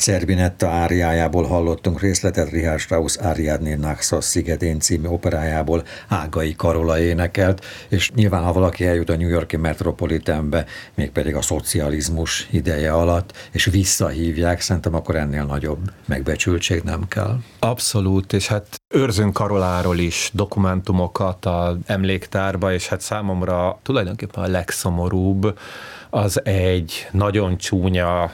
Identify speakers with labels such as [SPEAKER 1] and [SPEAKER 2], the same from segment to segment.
[SPEAKER 1] Zerbinetta áriájából hallottunk részletet Richard Strauss Ariadne Naxos szigetén című operájából, Ágai Karola énekelt, és nyilván, ha valaki eljut a New York-i Metropolitanbe, mégpedig a szocializmus ideje alatt, és visszahívják, szerintem akkor ennél nagyobb megbecsültség nem kell.
[SPEAKER 2] Abszolút, és hát őrzünk Karoláról is dokumentumokat az emléktárba, és hát számomra tulajdonképpen a legszomorúbb az egy nagyon csúnya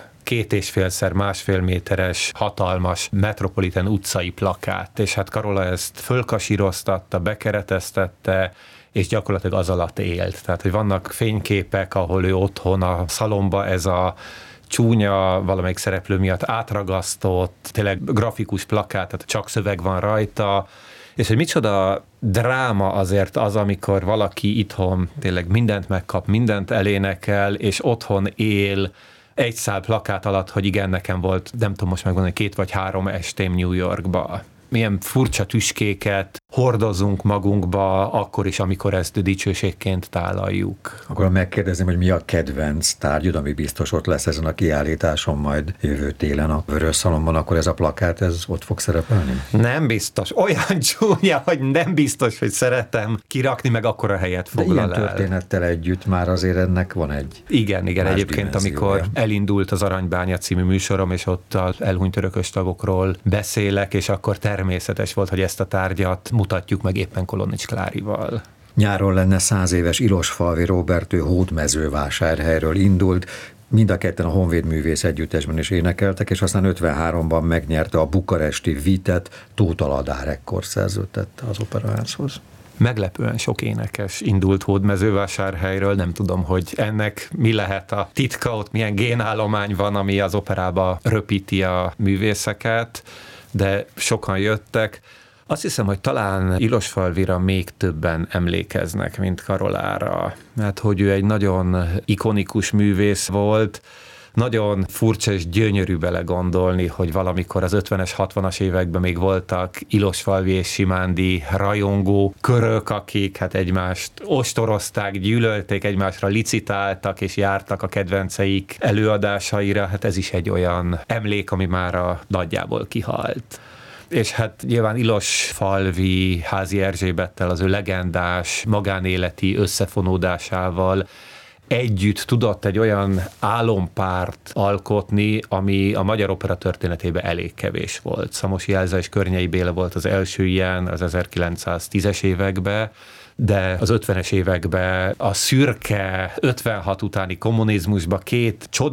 [SPEAKER 2] 2,5x másfél méteres, hatalmas Metropolitan utcai plakát, és hát Karola ezt fölkasíroztatta, bekereteztette, és gyakorlatilag az alatt élt. Tehát, hogy vannak fényképek, ahol ő otthon a szalomba ez a csúnya, valamelyik szereplő miatt átragasztott, tényleg grafikus plakát, tehát csak szöveg van rajta, és hogy micsoda dráma azért az, amikor valaki itthon tényleg mindent megkap, mindent elénekel, és otthon él, egy szál plakát alatt, hogy igen, nekem volt, nem tudom most megmondani, 2 vagy 3 estém New Yorkba. Milyen furcsa tüskéket hordozunk magunkba, akkor is, amikor ezt dicsőségként tálaljuk.
[SPEAKER 1] Akkor megkérdezném, hogy mi a kedvenc tárgyod, ami biztos ott lesz ezen a kiállításon majd jövő télen a Vörös Szalonban, akkor ez a plakát, ez ott fog szerepelni?
[SPEAKER 2] Nem biztos. Olyan csúnya, hogy nem biztos, hogy szeretem kirakni, meg akkora helyet foglal el.
[SPEAKER 1] De ilyen történettel együtt már azért ennek van egy
[SPEAKER 2] Igen, egyébként amikor elindult az Aranybánya című műsorom, és ott az elhunyt örökös tagokról beszélek, és akkor természetes volt, hogy ezt a tárgyat mutatjuk meg éppen Kolonics Klárival.
[SPEAKER 1] Nyáron lenne 100 éves Ilosfalvi Róbert, ő Hódmezővásárhelyről indult, mind a ketten a Honvéd Művész Együttesben is énekeltek, és aztán 53-ban megnyerte a bukaresti Vitet, Tóth Aladár ekkor szerződtette az operaházhoz.
[SPEAKER 2] Meglepően sok énekes indult Hódmezővásárhelyről, nem tudom, hogy ennek mi lehet a titka, ott milyen génállomány van, ami az operába röpíti a művészeket, de sokan jöttek. Azt hiszem, hogy talán Ilosfalvira még többen emlékeznek, mint Karolára, mert hogy ő egy nagyon ikonikus művész volt, nagyon furcsa és gyönyörű belegondolni, hogy valamikor az 50-es, 60-as években még voltak Ilosfalvi és Simándi rajongó körök, akik hát egymást ostorozták, gyűlölték, egymásra licitáltak és jártak a kedvenceik előadásaira. Hát ez is egy olyan emlék, ami már nagyjából kihalt. És hát nyilván Ilosfalvi Házi Erzsébettel, az ő legendás magánéleti összefonódásával együtt tudott egy olyan álompárt alkotni, ami a magyar opera történetében elég kevés volt. Szamosi Elza és Környei Béla volt az első ilyen az 1910-es években, de az 50-es években a szürke 56 utáni kommunizmusban 2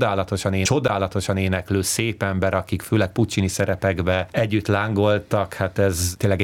[SPEAKER 2] csodálatosan éneklő szép ember, akik főleg Puccini szerepekbe együtt lángoltak, hát ez tényleg